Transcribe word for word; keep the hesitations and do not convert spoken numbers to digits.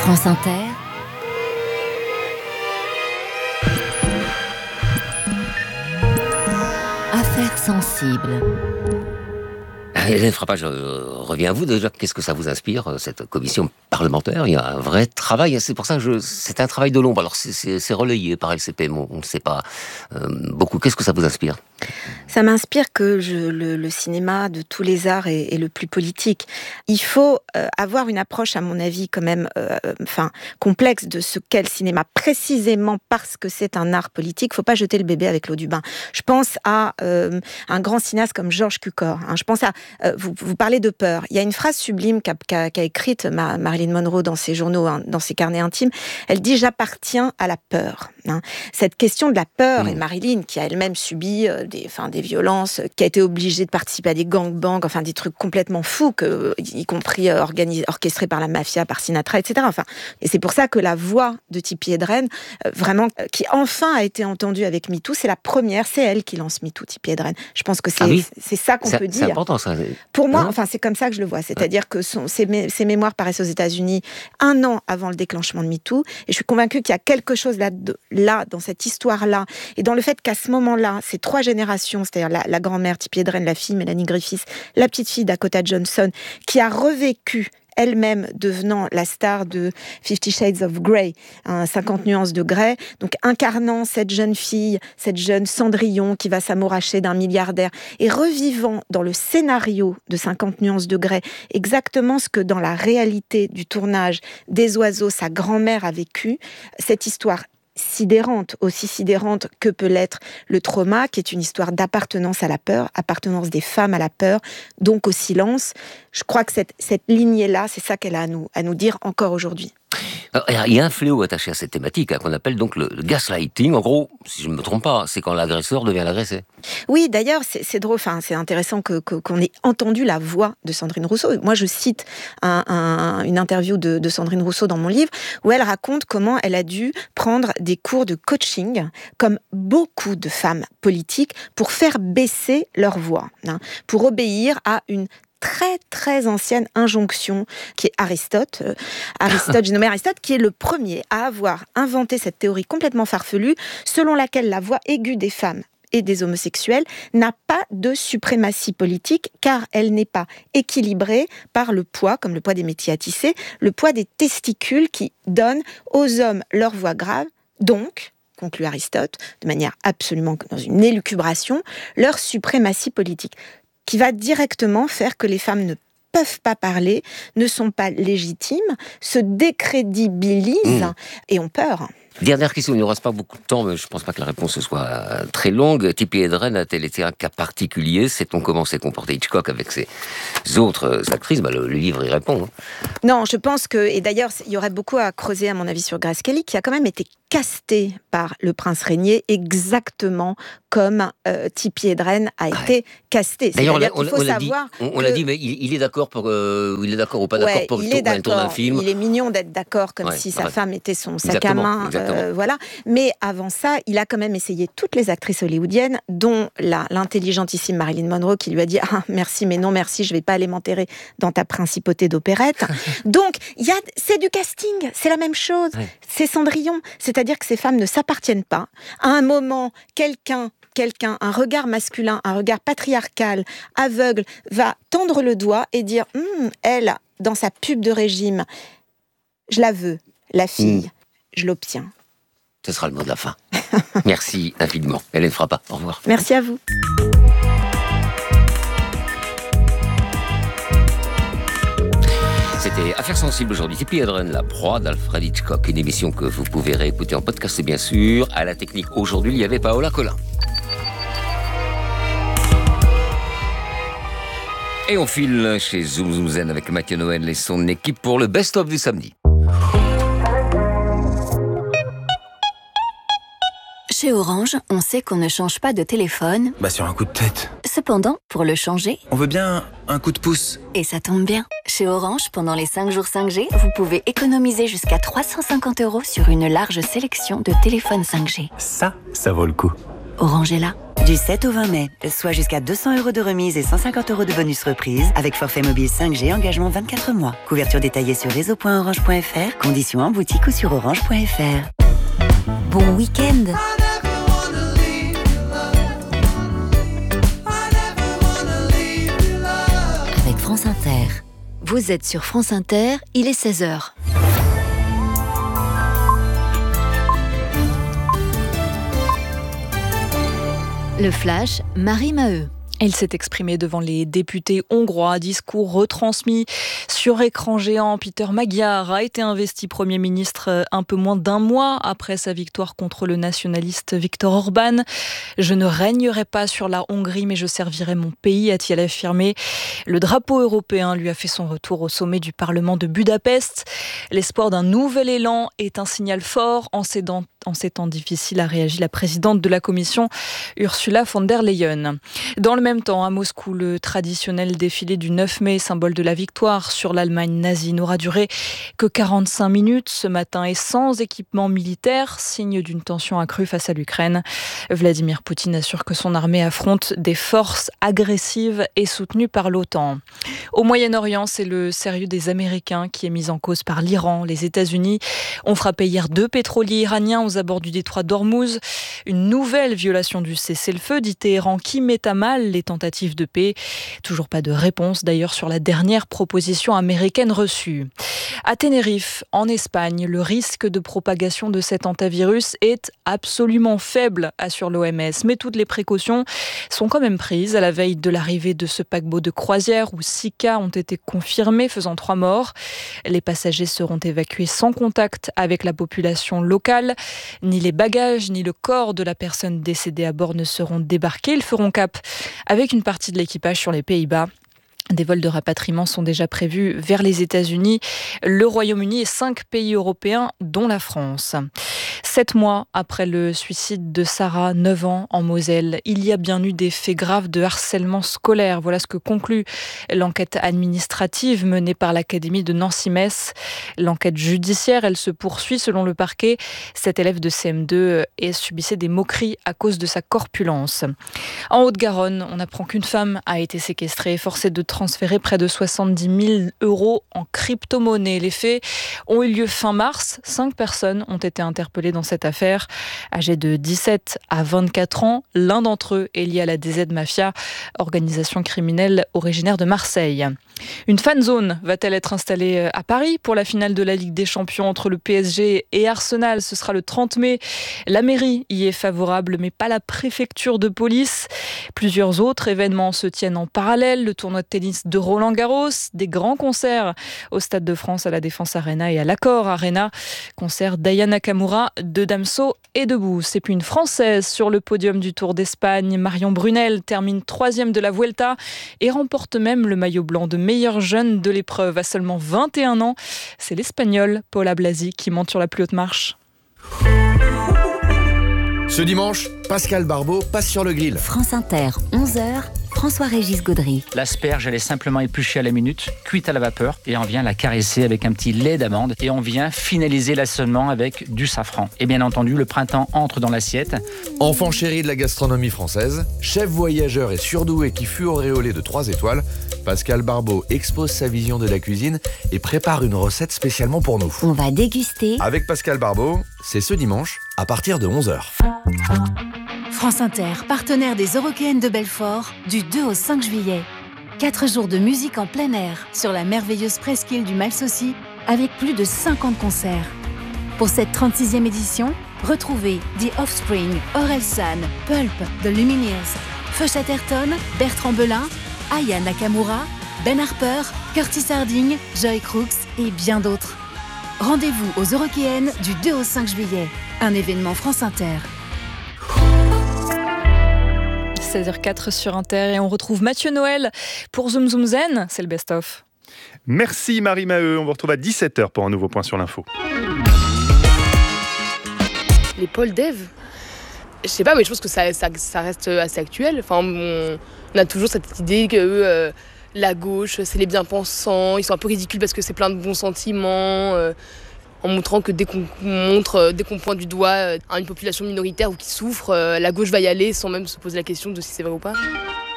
France Inter, Affaires sensibles. Hélène Frappat, je reviens à vous déjà. Qu'est-ce que ça vous inspire, cette commission parlementaire? Il y a un vrai travail. C'est pour ça que je... c'est un travail de l'ombre. Alors, c'est, c'est, c'est relayé par L C P M, on ne sait pas euh, beaucoup. Qu'est-ce que ça vous inspire? Ça m'inspire que je, le, le cinéma de tous les arts est, est le plus politique. Il faut euh, avoir une approche, à mon avis, quand même, euh, enfin, complexe de ce qu'est le cinéma, précisément parce que c'est un art politique. Il ne faut pas jeter le bébé avec l'eau du bain. Je pense à euh, un grand cinéaste comme Georges Cukor. Hein. Je pense à euh, vous, vous parlez de peur. Il y a une phrase sublime qu'a, qu'a, qu'a écrite ma, Marilyn Monroe dans ses journaux, hein, dans ses carnets intimes. Elle dit: j'appartiens à la peur. Hein. Cette question de la peur, mmh. et Marilyn, qui a elle-même subi euh, des, enfin, des violences, qui a été obligée de participer à des gangbangs, enfin des trucs complètement fous, que, y compris euh, organisés, orchestrés par la mafia, par Sinatra, et cetera. Enfin, et c'est pour ça que la voix de Tippi Hedren, euh, vraiment, euh, qui enfin a été entendue avec MeToo, c'est la première, c'est elle qui lance MeToo, Tippi Hedren. Je pense que c'est, ah oui c'est ça qu'on c'est, peut dire. C'est important ça. Pour moi, hein enfin c'est comme ça que je le vois. C'est-à-dire que son, ses, mé- ses mémoires paraissent aux États-Unis un an avant le déclenchement de MeToo, et je suis convaincue qu'il y a quelque chose là, de, là dans cette histoire-là, et dans le fait qu'à ce moment-là, ces trois générations, c'est-à-dire la, la grand-mère Tippi Hedren, la fille Mélanie Griffiths, la petite fille Dakota Johnson, qui a revécu elle-même devenant la star de Fifty Shades of Grey, hein, cinquante nuances de Grey, donc incarnant cette jeune fille, cette jeune Cendrillon qui va s'amouracher d'un milliardaire, et revivant dans le scénario de cinquante nuances de Grey exactement ce que dans la réalité du tournage des Oiseaux, sa grand-mère a vécu, cette histoire sidérante, aussi sidérante que peut l'être le trauma, qui est une histoire d'appartenance à la peur, appartenance des femmes à la peur, donc au silence. Je crois que cette, cette lignée-là, c'est ça qu'elle a à nous, à nous dire encore aujourd'hui. Alors, il y a un fléau attaché à cette thématique, hein, qu'on appelle donc le, le gaslighting. En gros, si je ne me trompe pas, c'est quand l'agresseur devient l'agressé. Oui, d'ailleurs, c'est, c'est drôle, enfin, c'est intéressant que, que, qu'on ait entendu la voix de Sandrine Rousseau. Moi, je cite un, un, une interview de, de Sandrine Rousseau dans mon livre, où elle raconte comment elle a dû prendre des cours de coaching, comme beaucoup de femmes politiques, pour faire baisser leur voix, hein, pour obéir à une très très ancienne injonction qui est Aristote. Euh, Aristote, j'ai nommé Aristote, qui est le premier à avoir inventé cette théorie complètement farfelue, selon laquelle la voix aiguë des femmes et des homosexuels n'a pas de suprématie politique, car elle n'est pas équilibrée par le poids, comme le poids des métiers à tisser, le poids des testicules qui donnent aux hommes leur voix grave, donc, conclut Aristote, de manière absolument dans une élucubration, leur suprématie politique, qui va directement faire que les femmes ne peuvent pas parler, ne sont pas légitimes, se décrédibilisent mmh. et ont peur. Dernière question, il ne nous reste pas beaucoup de temps, mais je ne pense pas que la réponse soit très longue. Tippi Hedren a-t-elle été un cas particulier? Sait-on comment s'est comporté Hitchcock avec ses autres actrices? Bah, le, le livre y répond. Hein. Non, je pense que, et d'ailleurs, il y aurait beaucoup à creuser, à mon avis, sur Grace Kelly, qui a quand même été castée par le prince régnier, exactement comme euh, Tippi Hedren a été ouais. castée. D'ailleurs, C'est-à-dire on, qu'il faut on, l'a savoir dit, on, on que... l'a dit, mais il, il est d'accord pour, euh, il est d'accord ou pas d'accord ouais, pour il le est tour, tour d'un film. Il est mignon d'être d'accord, comme ouais, si sa ouais. femme était son sac exactement, à main. Euh, voilà. Mais avant ça, il a quand même essayé toutes les actrices hollywoodiennes, dont la, l'intelligentissime Marilyn Monroe, qui lui a dit « Ah, merci, mais non merci, je ne vais pas aller m'enterrer dans ta principauté d'opérette. » Donc, y a, c'est du casting, c'est la même chose. Ouais. C'est Cendrillon. C'est-à-dire que ces femmes ne s'appartiennent pas. À un moment, quelqu'un quelqu'un, un regard masculin, un regard patriarcal, aveugle, va tendre le doigt et dire hm, « Elle, dans sa pub de régime, je la veux, la fille, mmh. je l'obtiens. » Ce sera le mot de la fin. Merci infiniment. Hélène Frappat, au revoir. Merci à vous. C'était Affaires sensibles aujourd'hui. Tippi Hedren, la proie d'Alfred Hitchcock. Une émission que vous pouvez réécouter en podcast, bien sûr. À la technique, aujourd'hui, il y avait Paola Collin. Et on file chez Zoom Zoom Zen avec Mathieu Noël et son équipe pour le best-of du samedi. Chez Orange, on sait qu'on ne change pas de téléphone. Bah sur un coup de tête. Cependant, pour le changer... On veut bien un coup de pouce. Et ça tombe bien. Chez Orange, pendant les cinq jours cinq G, vous pouvez économiser jusqu'à trois cent cinquante euros sur une large sélection de téléphones cinq G. Ça, ça vaut le coup. Orange est là. Du sept au vingt mai, soit jusqu'à deux cents euros de remise et cent cinquante euros de bonus reprise avec forfait mobile cinq G, engagement vingt-quatre mois. Couverture détaillée sur réseau point orange point f r, conditions en boutique ou sur orange point f r. Bon week-end. Avec France Inter. Vous êtes sur France Inter, il est seize heures. Le Flash, Marie Maheu. Il s'est exprimé devant les députés hongrois, discours retransmis sur écran géant. Peter Magyar a été investi Premier ministre un peu moins d'un mois après sa victoire contre le nationaliste Viktor Orban. « Je ne régnerai pas sur la Hongrie, mais je servirai mon pays », a-t-il affirmé. Le drapeau européen lui a fait son retour au sommet du Parlement de Budapest. L'espoir d'un nouvel élan est un signal fort. En ces, temps, en ces temps difficiles, a réagi la présidente de la Commission, Ursula von der Leyen. Dans le même temps, à Moscou, le traditionnel défilé du neuf mai, symbole de la victoire sur l'Allemagne nazie, n'aura duré que quarante-cinq minutes ce matin et sans équipement militaire, signe d'une tension accrue face à l'Ukraine. Vladimir Poutine assure que son armée affronte des forces agressives et soutenues par l'OTAN. Au Moyen-Orient, c'est le sérieux des Américains qui est mis en cause par l'Iran. Les États-Unis ont frappé hier deux pétroliers iraniens aux abords du détroit d'Ormuz. Une nouvelle violation du cessez-le-feu, dit Téhéran, qui met à mal les tentatives de paix. Toujours pas de réponse d'ailleurs sur la dernière proposition américaine reçue. À Tenerife, en Espagne, le risque de propagation de cet hantavirus est absolument faible, assure l'O M S. Mais toutes les précautions sont quand même prises à la veille de l'arrivée de ce paquebot de croisière où six cas ont été confirmés, faisant trois morts. Les passagers seront évacués sans contact avec la population locale. Ni les bagages, ni le corps de la personne décédée à bord ne seront débarqués. Ils feront cap avec une partie de l'équipage sur les Pays-Bas. Des vols de rapatriement sont déjà prévus vers les États-Unis, le Royaume-Uni et cinq pays européens, dont la France. Sept mois après le suicide de Sarah, neuf ans, en Moselle, il y a bien eu des faits graves de harcèlement scolaire. Voilà ce que conclut l'enquête administrative menée par l'Académie de Nancy-Metz. L'enquête judiciaire, elle se poursuit selon le parquet. Cet élève de C M deux subissait des moqueries à cause de sa corpulence. En Haute-Garonne, on apprend qu'une femme a été séquestrée et forcée de transférer près de soixante-dix mille euros en crypto-monnaie. Les faits ont eu lieu fin mars. Cinq personnes ont été interpellées dans cette affaire. Âgés de dix-sept à vingt-quatre ans, l'un d'entre eux est lié à la D Z Mafia, organisation criminelle originaire de Marseille. Une fan zone va-t-elle être installée à Paris pour la finale de la Ligue des Champions entre le P S G et Arsenal? Ce sera le trente mai. La mairie y est favorable, mais pas la préfecture de police. Plusieurs autres événements se tiennent en parallèle. Le tournoi de tennis de Roland-Garros, des grands concerts au Stade de France, à la Défense Arena et à l'Accor Arena. Concert d'Aya Nakamura, de Damso et de Bous. Et puis une Française sur le podium du Tour d'Espagne. Marion Brunel termine troisième de la Vuelta et remporte même le maillot blanc de meilleure jeune de l'épreuve à seulement vingt et un ans. C'est l'Espagnol Paula Blasi qui monte sur la plus haute marche. Ce dimanche, Pascal Barbeau passe sur le grill. France Inter, onze heures, François-Régis Gaudry. L'asperge, elle est simplement épluchée à la minute, cuite à la vapeur, et on vient la caresser avec un petit lait d'amande, et on vient finaliser l'assaisonnement avec du safran. Et bien entendu, le printemps entre dans l'assiette. Enfant chéri de la gastronomie française, chef voyageur et surdoué qui fut auréolé de trois étoiles, Pascal Barbeau expose sa vision de la cuisine et prépare une recette spécialement pour nous. On va déguster. Avec Pascal Barbeau, c'est ce dimanche, à partir de onze heures. France Inter, partenaire des Eurockéennes de Belfort, du deux au cinq juillet. Quatre jours de musique en plein air sur la merveilleuse presqu'île du Malsaucy, avec plus de cinquante concerts. Pour cette trente-sixième édition, retrouvez The Offspring, Orelsan, Pulp, The Lumineers, Feu Chatterton, Bertrand Belin, Aya Nakamura, Ben Harper, Curtis Harding, Joy Crooks et bien d'autres. Rendez-vous aux Eurockéennes du deux au cinq juillet. Un événement France Inter. seize heures quatre sur Inter et on retrouve Mathieu Noël pour Zoom Zoom Zen, c'est le best-of. Merci Marie Maheu, on vous retrouve à dix-sept heures pour un nouveau point sur l'info. Les pôles dev, je sais pas, mais je pense que ça, ça, ça reste assez actuel. Enfin, on, on a toujours cette idée que euh, la gauche, c'est les bien-pensants, ils sont un peu ridicules parce que c'est plein de bons sentiments. Euh, en montrant que dès qu'on montre, dès qu'on pointe du doigt une population minoritaire ou qui souffre, la gauche va y aller sans même se poser la question de si c'est vrai ou pas.